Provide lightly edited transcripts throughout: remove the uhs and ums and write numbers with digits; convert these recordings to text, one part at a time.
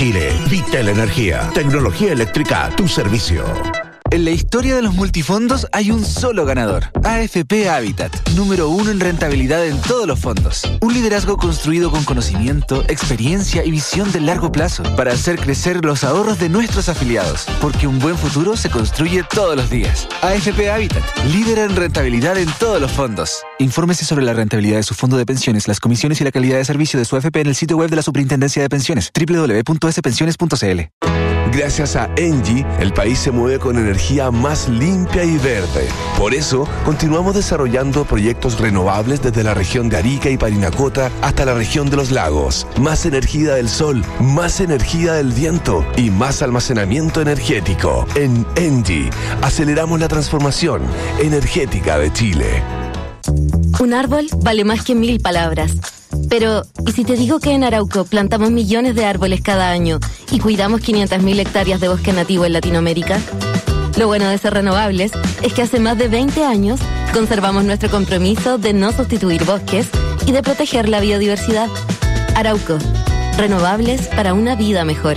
Chile. Vitel Energía. Tecnología eléctrica a tu servicio. En la historia de los multifondos hay un solo ganador, AFP Habitat, número 1 en rentabilidad en todos los fondos. Un liderazgo construido con conocimiento, experiencia y visión de largo plazo para hacer crecer los ahorros de nuestros afiliados, porque un buen futuro se construye todos los días. AFP Habitat, líder en rentabilidad en todos los fondos. Infórmese sobre la rentabilidad de su fondo de pensiones, las comisiones y la calidad de servicio de su AFP en el sitio web de la Superintendencia de Pensiones, www.spensiones.cl. Gracias a Engie, el país se mueve con energía más limpia y verde. Por eso, continuamos desarrollando proyectos renovables desde la región de Arica y Parinacota hasta la región de los lagos. Más energía del sol, más energía del viento y más almacenamiento energético. En Engie, aceleramos la transformación energética de Chile. Un árbol vale más que 1000 palabras. Pero, ¿y si te digo que en Arauco plantamos millones de árboles cada año y cuidamos 500.000 hectáreas de bosque nativo en Latinoamérica? Lo bueno de ser renovables es que hace más de 20 años conservamos nuestro compromiso de no sustituir bosques y de proteger la biodiversidad. Arauco, renovables para una vida mejor.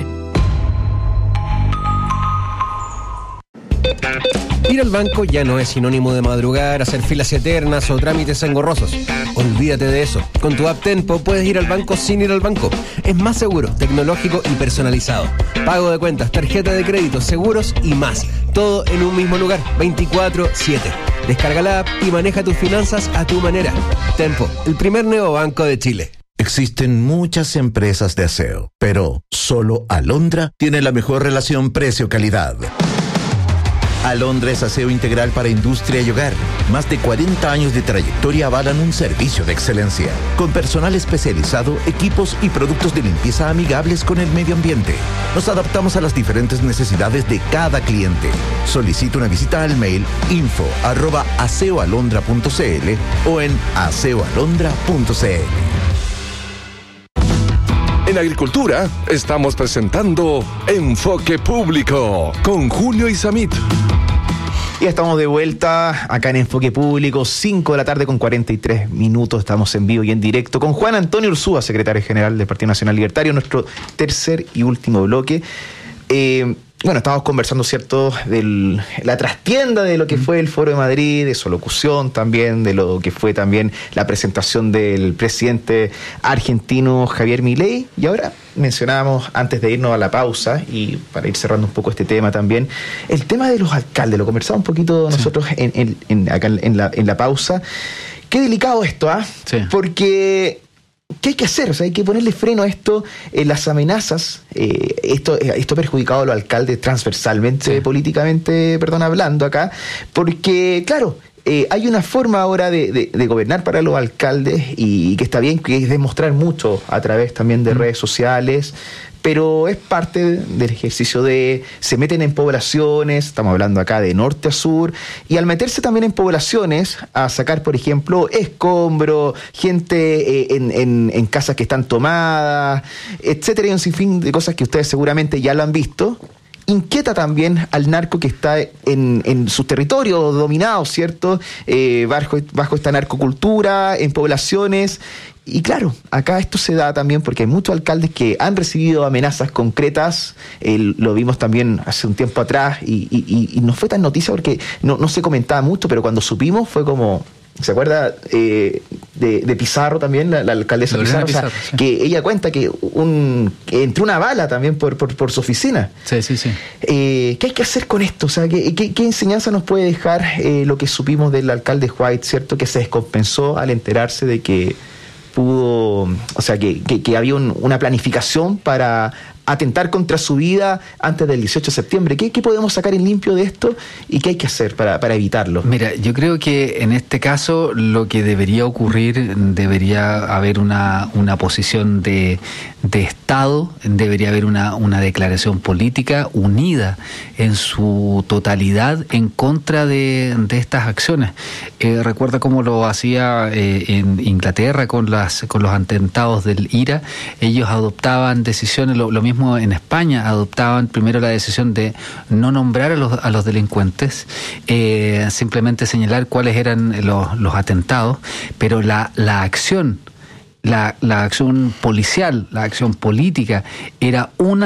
Ir al banco ya no es sinónimo de madrugar, hacer filas eternas o trámites engorrosos. Olvídate de eso. Con tu app Tenpo puedes ir al banco sin ir al banco. Es más seguro, tecnológico y personalizado. Pago de cuentas, tarjeta de crédito, seguros y más. Todo en un mismo lugar, 24/7. Descarga la app y maneja tus finanzas a tu manera. Tenpo, el primer neobanco de Chile. Existen muchas empresas de aseo, pero solo Alondra tiene la mejor relación precio-calidad. Alondra es aseo integral para industria y hogar. Más de 40 años de trayectoria avalan un servicio de excelencia. Con personal especializado, equipos y productos de limpieza amigables con el medio ambiente. Nos adaptamos a las diferentes necesidades de cada cliente. Solicita una visita al mail info@aseoalondra.cl o en aseoalondra.cl. En Agricultura estamos presentando Enfoque Público con Julio Isamit. Y estamos de vuelta acá en Enfoque Público, 5 de la tarde con 43 minutos. Estamos en vivo y en directo con Juan Antonio Urzúa, secretario general del Partido Nacional Libertario, nuestro tercer y último bloque. Bueno, estábamos conversando, ¿cierto?, de la trastienda de lo que fue el Foro de Madrid, de su locución también, de lo que fue también la presentación del presidente argentino Javier Milei. Y ahora mencionábamos, antes de irnos a la pausa, y para ir cerrando un poco este tema también, el tema de los alcaldes. Lo conversamos un poquito nosotros acá en la pausa. Qué delicado esto, ¿ah? Sí. Porque ¿qué hay que hacer? O sea, hay que ponerle freno a esto, las amenazas. Esto ha perjudicado a los alcaldes transversalmente, políticamente, hablando acá, porque, claro, hay una forma ahora de gobernar para los alcaldes y que está bien, que es demostrar mucho a través también de redes sociales, pero es parte del ejercicio se meten en poblaciones, estamos hablando acá de norte a sur, y al meterse también en poblaciones, a sacar, por ejemplo, escombros, gente en casas que están tomadas, etcétera, y un sinfín de cosas que ustedes seguramente ya lo han visto, inquieta también al narco que está en sus territorios dominados, ¿cierto? Bajo esta narcocultura, en poblaciones. Y claro, acá esto se da también porque hay muchos alcaldes que han recibido amenazas concretas. Lo vimos también hace un tiempo atrás y no fue tan noticia porque no se comentaba mucho, pero cuando supimos fue como... ¿Se acuerda de Pizarro también, la alcaldesa Pizarro? Sí. Que ella cuenta que entró una bala también por su oficina. Sí. ¿Qué hay que hacer con esto? O sea, ¿qué enseñanza nos puede dejar lo que supimos del alcalde White, ¿cierto? Que se descompensó al enterarse de que pudo, o sea, que había una planificación para atentar contra su vida antes del 18 de septiembre. ¿Qué podemos sacar en limpio de esto y qué hay que hacer para evitarlo? Mira, yo creo que en este caso lo que debería ocurrir, debería haber una posición de Estado, debería haber una declaración política unida en su totalidad en contra de estas acciones. Recuerda cómo lo hacía en Inglaterra con los atentados del IRA. Ellos adoptaban decisiones, lo mismo en España, adoptaban primero la decisión de no nombrar a los delincuentes, simplemente señalar cuáles eran los atentados, pero la acción policial, la acción política era una